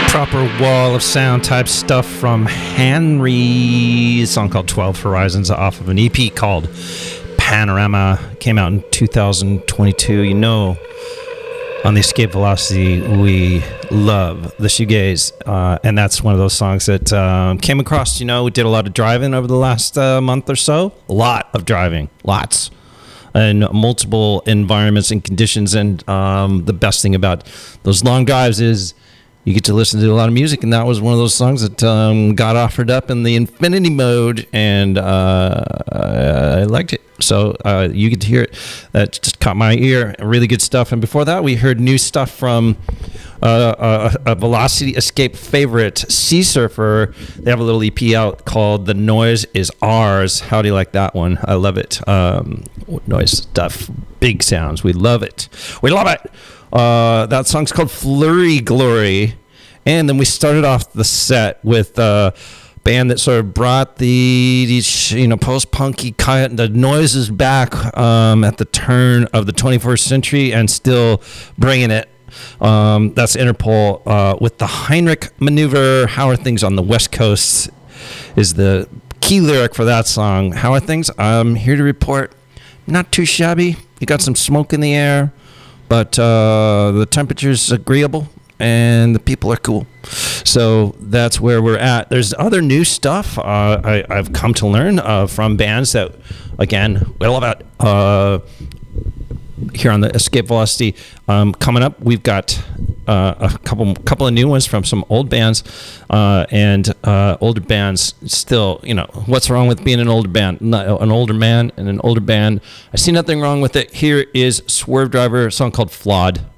proper wall of sound type stuff from Henry, a song called 12 Horizons off of an EP called Panorama. Came out in 2022. You know, on the Escape Velocity, we love the shoegaze, and that's one of those songs that came across. You know, we did a lot of driving over the last month or so. A lot of driving, lots, in multiple environments and conditions. And the best thing about those long drives is you get to listen to a lot of music, and that was one of those songs that got offered up in the infinity mode, and I liked it. So you get to hear it. That just caught my ear. Really good stuff. And before that, we heard new stuff from a Velocity Escape favorite, Sea Surfer. They have a little EP out called The Noise Is Ours. How do you like that one? I love it. Noise stuff, big sounds. We love it. We love it. That song's called Flurry Glory. And then we started off the set with a band that sort of brought the post-punky kind, the noises back at the turn of the 21st century and still bringing it. That's Interpol with the Heinrich Maneuver. How are things on the West Coast is the key lyric for that song. How are things? I'm here to report not too shabby. You got some smoke in the air, but the temperature's agreeable and the people are cool. So that's where we're at. There's other new stuff I've come to learn from bands that, again, we love it. Here on the Escape Velocity, coming up, we've got a couple of new ones from some old bands and older bands. Still, what's wrong with being an older band? An older man and an older band. I see nothing wrong with it. Here is Swerve Driver, a song called Flawed.